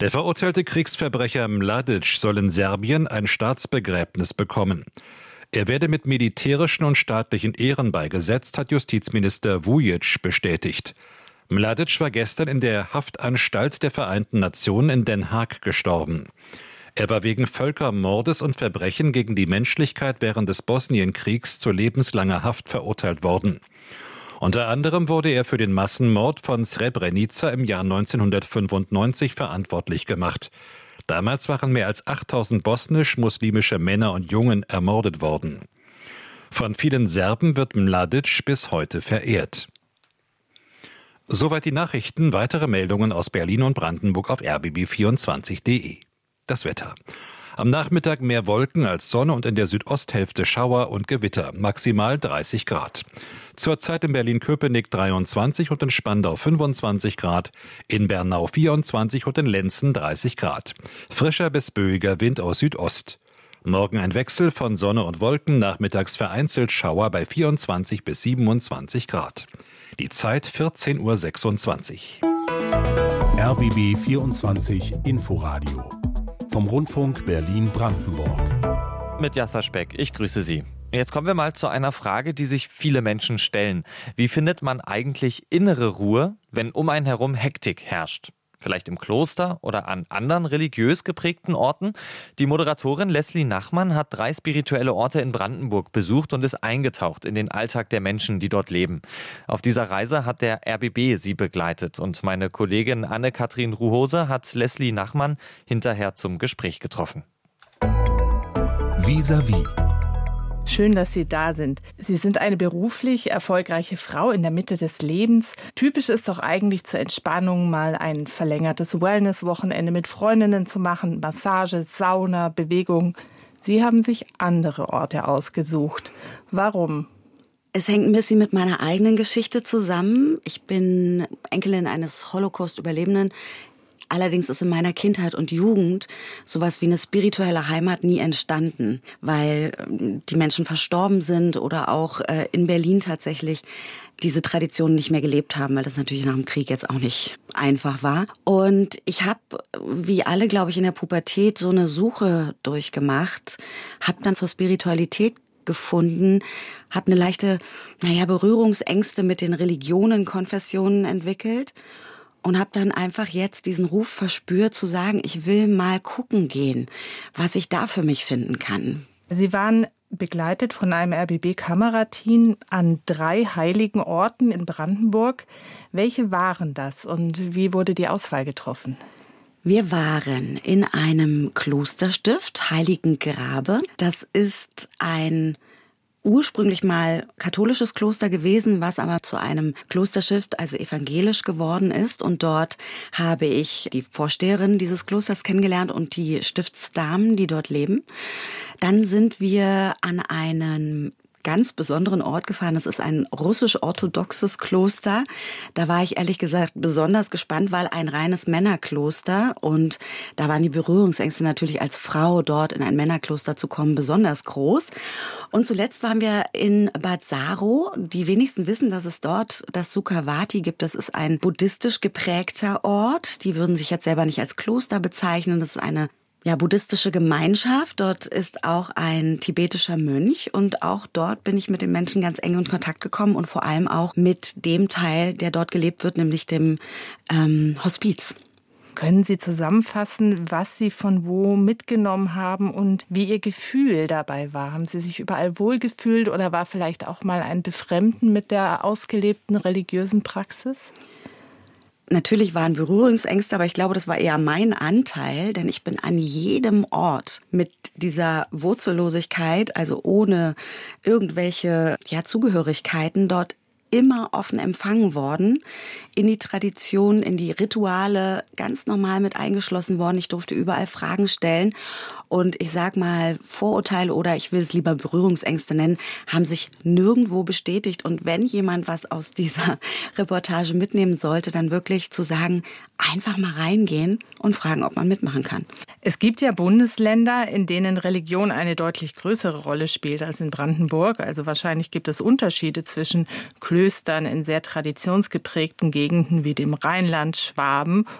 Der verurteilte Kriegsverbrecher Mladic soll in Serbien ein Staatsbegräbnis bekommen. Er werde mit militärischen und staatlichen Ehren beigesetzt, hat Justizminister Vujic bestätigt. Mladic war gestern in der Haftanstalt der Vereinten Nationen in Den Haag gestorben. Er war wegen Völkermordes und Verbrechen gegen die Menschlichkeit während des Bosnienkriegs zu lebenslanger Haft verurteilt worden. Unter anderem wurde er für den Massenmord von Srebrenica im Jahr 1995 verantwortlich gemacht. Damals waren mehr als 8000 bosnisch-muslimische Männer und Jungen ermordet worden. Von vielen Serben wird Mladic bis heute verehrt. Soweit die Nachrichten. Weitere Meldungen aus Berlin und Brandenburg auf rbb24.de. Das Wetter. Am Nachmittag mehr Wolken als Sonne und in der Südosthälfte Schauer und Gewitter. Maximal 30 Grad. Zurzeit in Berlin-Köpenick 23 und in Spandau 25 Grad. In Bernau 24 und in Lenzen 30 Grad. Frischer bis böiger Wind aus Südost. Morgen ein Wechsel von Sonne und Wolken. Nachmittags vereinzelt Schauer bei 24 bis 27 Grad. Die Zeit 14.26 Uhr. RBB 24 Inforadio vom Rundfunk Berlin-Brandenburg. Mit Jasser Speck, ich grüße Sie. Jetzt kommen wir mal zu einer Frage, die sich viele Menschen stellen. Wie findet man eigentlich innere Ruhe, wenn um einen herum Hektik herrscht? Vielleicht im Kloster oder an anderen religiös geprägten Orten? Die Moderatorin Leslie Nachmann hat 3 spirituelle Orte in Brandenburg besucht und ist eingetaucht in den Alltag der Menschen, die dort leben. Auf dieser Reise hat der RBB sie begleitet und meine Kollegin Anne-Kathrin Ruhose hat Leslie Nachmann hinterher zum Gespräch getroffen. Vis-à-vis. Schön, dass Sie da sind. Sie sind eine beruflich erfolgreiche Frau in der Mitte des Lebens. Typisch ist doch eigentlich zur Entspannung mal ein verlängertes Wellness-Wochenende mit Freundinnen zu machen, Massage, Sauna, Bewegung. Sie haben sich andere Orte ausgesucht. Warum? Es hängt ein bisschen mit meiner eigenen Geschichte zusammen. Ich bin Enkelin eines Holocaust-Überlebenden. Allerdings ist in meiner Kindheit und Jugend sowas wie eine spirituelle Heimat nie entstanden, weil die Menschen verstorben sind oder auch in Berlin tatsächlich diese Traditionen nicht mehr gelebt haben, weil das natürlich nach dem Krieg jetzt auch nicht einfach war. Und ich habe, wie alle, glaube ich, in der Pubertät so eine Suche durchgemacht, habe dann zur Spiritualität gefunden, habe eine leichte, Berührungsängste mit den Religionen, Konfessionen entwickelt. Und habe dann einfach jetzt diesen Ruf verspürt, zu sagen, ich will mal gucken gehen, was ich da für mich finden kann. Sie waren begleitet von einem RBB-Kamerateam an 3 heiligen Orten in Brandenburg. Welche waren das und wie wurde die Auswahl getroffen? Wir waren in einem Klosterstift, Heiligengrabe. Das ist ein ursprünglich mal katholisches Kloster gewesen, was aber zu einem Klosterstift, also evangelisch geworden ist. Und dort habe ich die Vorsteherin dieses Klosters kennengelernt und die Stiftsdamen, die dort leben. Dann sind wir an einen ganz besonderen Ort gefahren. Das ist ein russisch-orthodoxes Kloster. Da war ich ehrlich gesagt besonders gespannt, weil ein reines Männerkloster und da waren die Berührungsängste natürlich als Frau dort in ein Männerkloster zu kommen besonders groß. Und zuletzt waren wir in Bad Saro. Die wenigsten wissen, dass es dort das Sukhavati gibt. Das ist ein buddhistisch geprägter Ort. Die würden sich jetzt selber nicht als Kloster bezeichnen. Das ist eine buddhistische Gemeinschaft. Dort ist auch ein tibetischer Mönch und auch dort bin ich mit den Menschen ganz eng in Kontakt gekommen und vor allem auch mit dem Teil, der dort gelebt wird, nämlich dem Hospiz. Können Sie zusammenfassen, was Sie von wo mitgenommen haben und wie Ihr Gefühl dabei war? Haben Sie sich überall wohlgefühlt oder war vielleicht auch mal ein Befremden mit der ausgelebten religiösen Praxis? Natürlich waren Berührungsängste, aber ich glaube, das war eher mein Anteil, denn ich bin an jedem Ort mit dieser Wurzellosigkeit, also ohne irgendwelche Zugehörigkeiten dort immer offen empfangen worden, in die Tradition, in die Rituale ganz normal mit eingeschlossen worden. Ich durfte überall Fragen stellen und ich sag mal, Vorurteile oder ich will es lieber Berührungsängste nennen, haben sich nirgendwo bestätigt. Und wenn jemand was aus dieser Reportage mitnehmen sollte, dann wirklich zu sagen, einfach mal reingehen und fragen, ob man mitmachen kann. Es gibt ja Bundesländer, in denen Religion eine deutlich größere Rolle spielt als in Brandenburg. Also wahrscheinlich gibt es Unterschiede zwischen Klöstern in sehr traditionsgeprägten Gegenden wie dem Rheinland, Schwaben